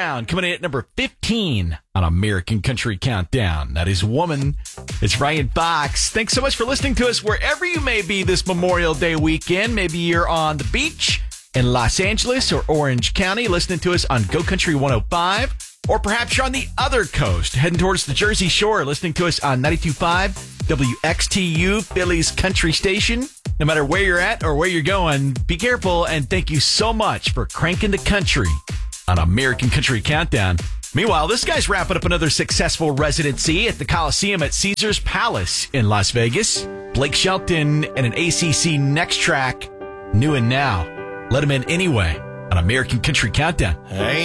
Brown coming in at number 15 on American Country Countdown. That is Woman. It's Ryan Fox. Thanks so much for listening to us wherever you may be this Memorial Day weekend. Maybe you're on the beach in Los Angeles or Orange County listening to us on Go Country 105. Or perhaps you're on the other coast heading towards the Jersey Shore listening to us on 92.5 WXTU, Philly's country station. No matter where you're at or where you're going, be careful, and thank you so much for cranking the country on American Country Countdown. Meanwhile, this guy's wrapping up another successful residency at the Coliseum at Caesars Palace in Las Vegas. Blake Shelton and an ACC Next track, New and Now. Let him in anyway on American Country Countdown. Hey.